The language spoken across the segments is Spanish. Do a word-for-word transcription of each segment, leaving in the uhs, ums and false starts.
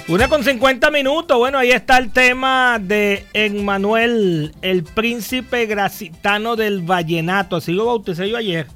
Una con cincuenta minutos. Bueno, ahí está el tema de Emmanuel, el príncipe gracitano del vallenato. Así lo bauticé yo ayer.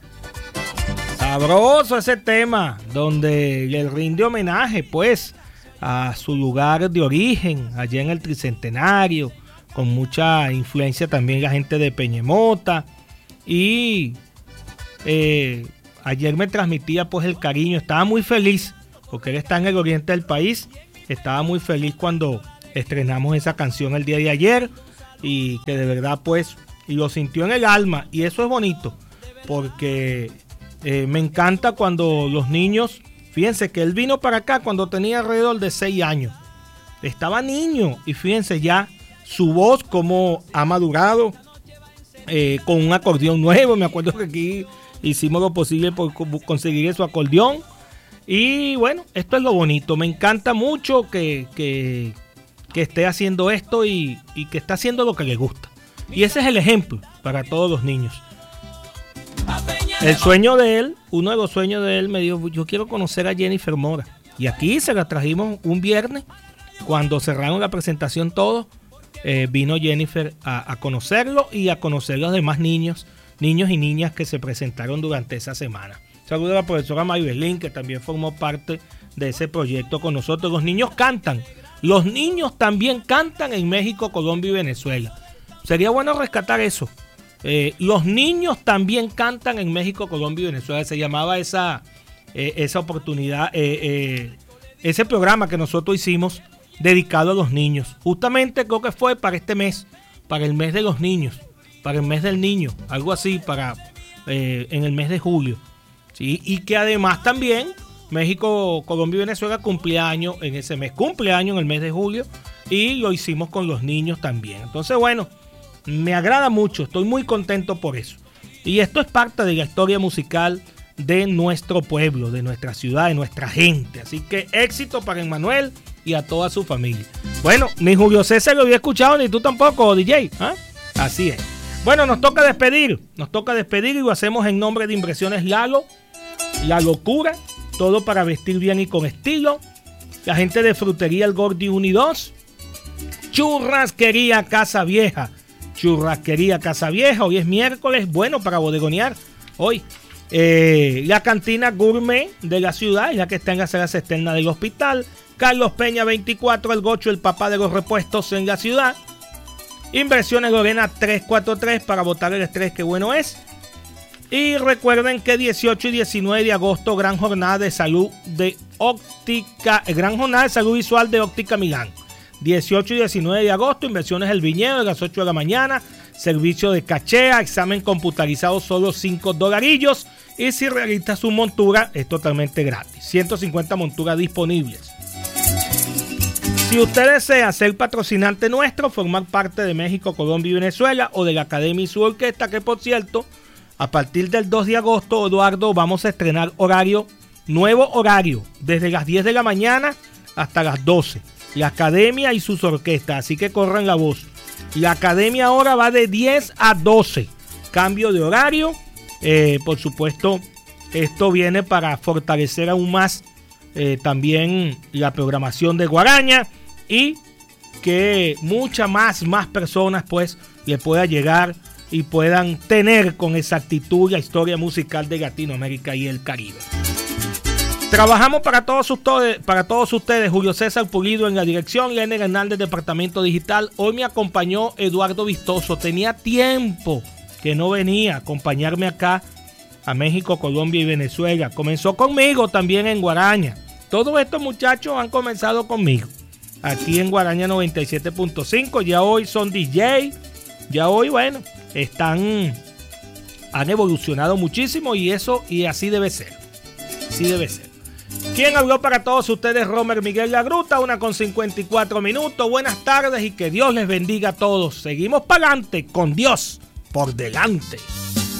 Sabroso ese tema, donde le rinde homenaje, pues, a su lugar de origen, allá en el Tricentenario, con mucha influencia también la gente de Peñemota. Y eh, ayer me transmitía, pues, el cariño. Estaba muy feliz, porque él está en el oriente del país. Estaba muy feliz cuando estrenamos esa canción el día de ayer y que de verdad pues y lo sintió en el alma, y eso es bonito porque eh, me encanta cuando los niños, fíjense que él vino para acá cuando tenía alrededor de seis años, estaba niño y fíjense ya su voz como ha madurado, eh, con un acordeón nuevo. Me acuerdo que aquí hicimos lo posible por conseguir su acordeón. Y bueno, esto es lo bonito. Me encanta mucho que, que, que esté haciendo esto y, y que está haciendo lo que le gusta. Y ese es el ejemplo para todos los niños. El sueño de él, uno de los sueños de él me dijo, yo quiero conocer a Jennifer Mora. Y aquí se la trajimos un viernes, cuando cerraron la presentación todos, eh, vino Jennifer a, a conocerlo y a conocer los demás niños, niños y niñas que se presentaron durante esa semana. Saludo a la profesora Maybelín, que también formó parte de ese proyecto con nosotros. Los niños cantan. Los niños también cantan en México, Colombia y Venezuela. Sería bueno rescatar eso. Eh, los niños también cantan en México, Colombia y Venezuela. Se llamaba esa, eh, esa oportunidad, eh, eh, ese programa que nosotros hicimos dedicado a los niños. Justamente creo que fue para este mes, para el mes de los niños, para el mes del niño, algo así, para eh, en el mes de julio. Sí, y que además también México, Colombia y Venezuela cumple años en ese mes, cumple años en el mes de julio, y lo hicimos con los niños también. Entonces, bueno, me agrada mucho, estoy muy contento por eso. Y esto es parte de la historia musical de nuestro pueblo, de nuestra ciudad, de nuestra gente. Así que éxito para Emmanuel y a toda su familia. Bueno, ni Julio César lo había escuchado, ni tú tampoco, D J. ¿Ah? Así es. Bueno, nos toca despedir, nos toca despedir y lo hacemos en nombre de Impresiones Lalo, La Locura, todo para vestir bien y con estilo, la gente de Frutería El Gordi uno y dos, Churrasquería Casa Vieja, Churrasquería Casa Vieja, hoy es miércoles, bueno para bodegonear, hoy, eh, la Cantina Gourmet de la ciudad, la que está en la sala externa del hospital, Carlos Peña veinticuatro, El Gocho, el papá de los repuestos en la ciudad, Inversiones Lorena trescientos cuarenta y tres para botar el estrés, que bueno es. Y recuerden que dieciocho y diecinueve de agosto, gran jornada de salud de óptica, gran jornada de salud visual de Óptica Milán. dieciocho y diecinueve de agosto, Inversiones El Viñedo a las ocho de la mañana, servicio de cachea, examen computarizado, solo cinco dolarillos. Y si realiza su montura, es totalmente gratis. ciento cincuenta monturas disponibles. Si usted desea ser patrocinante nuestro, formar parte de México, Colombia y Venezuela o de la Academia y su orquesta, que por cierto, a partir del dos de agosto, Eduardo, vamos a estrenar horario, nuevo horario, desde las diez de la mañana hasta las doce. La Academia y sus orquestas, así que corran la voz. La Academia ahora va de diez a doce. Cambio de horario. Eh, por supuesto, esto viene para fortalecer aún más eh, también la programación de Guaraña y que muchas más, más personas pues le pueda llegar y puedan tener con exactitud la historia musical de Latinoamérica y el Caribe. Trabajamos para todos ustedes, para todos ustedes, Julio César Pulido en la dirección, Lener Hernández, Departamento Digital. Hoy me acompañó Eduardo Vistoso. Tenía tiempo que no venía a acompañarme acá a México, Colombia y Venezuela. Comenzó conmigo también en Guaraña. Todos estos muchachos han comenzado conmigo aquí en Guaraña noventa y siete punto cinco. Ya hoy son D J. Ya hoy, bueno, están, han evolucionado muchísimo y eso, y así debe ser. Así debe ser. ¿Quién habló para todos ustedes? Romer Miguel La Gruta, una con cincuenta y cuatro minutos. Buenas tardes y que Dios les bendiga a todos. Seguimos para adelante con Dios por delante.